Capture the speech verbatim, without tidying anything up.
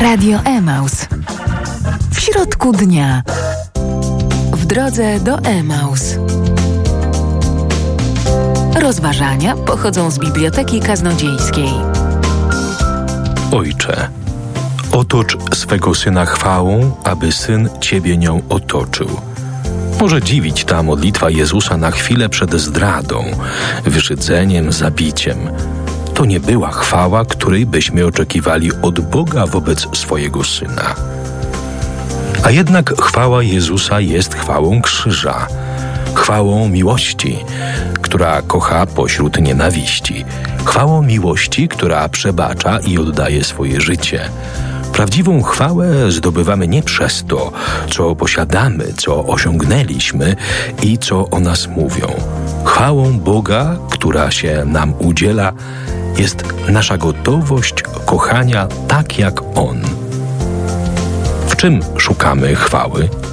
Radio Emaus. W środku dnia. W drodze do Emaus. Rozważania pochodzą z Biblioteki Kaznodziejskiej. Ojcze, otocz swego Syna chwałą, aby Syn Ciebie nią otoczył. Może dziwić ta modlitwa Jezusa na chwilę przed zdradą, wyszydzeniem, zabiciem. To nie była chwała, której byśmy oczekiwali od Boga wobec swojego Syna. A jednak chwała Jezusa jest chwałą krzyża, chwałą miłości, która kocha pośród nienawiści, chwałą miłości, która przebacza i oddaje swoje życie. Prawdziwą chwałę zdobywamy nie przez to, co posiadamy, co osiągnęliśmy i co o nas mówią. Chwałą Boga, która się nam udziela, jest nasza gotowość kochania tak jak On. W czym szukamy chwały?